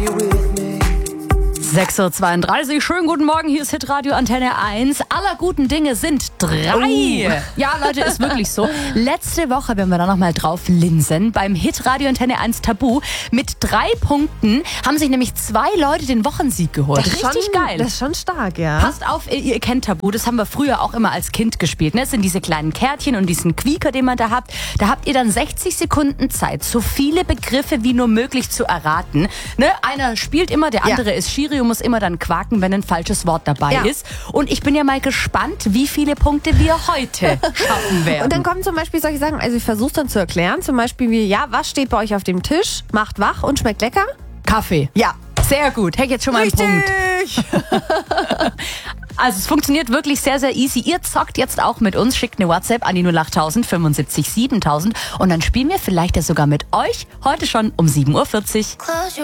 6.32 Uhr, schönen guten Morgen, hier ist Hitradio Antenne 1. Aller guten Dinge sind 3. Ja, Leute, ist wirklich so. Letzte Woche, wenn wir da nochmal drauf linsen, beim Hitradio Antenne 1 Tabu, mit 3 Punkten haben sich nämlich 2 Leute den Wochensieg geholt. Das ist Richtig schon, geil. Das ist schon stark, ja. Passt auf, ihr kennt Tabu, das haben wir früher auch immer als Kind gespielt. Ne? Das sind diese kleinen Kärtchen und diesen Quieker, den man da habt. Da habt ihr dann 60 Sekunden Zeit, so viele Begriffe wie nur möglich zu erraten. Ne? Einer spielt immer, der andere ist Schiri und muss immer dann quaken, wenn ein falsches Wort dabei ist. Und ich bin ja mal gespannt, wie viele Punkte wir heute schaffen werden. Und dann kommen zum Beispiel solche Sachen, also ich versuche es dann zu erklären, zum Beispiel wie, ja, was steht bei euch auf dem Tisch, macht wach und schmeckt lecker? Kaffee. Ja. Sehr gut. Hey, jetzt schon mal einen Punkt. Also es funktioniert wirklich sehr, sehr easy. Ihr zockt jetzt auch mit uns, schickt eine WhatsApp an die 08000 75 7000 und dann spielen wir vielleicht ja sogar mit euch heute schon um 7.40 Uhr.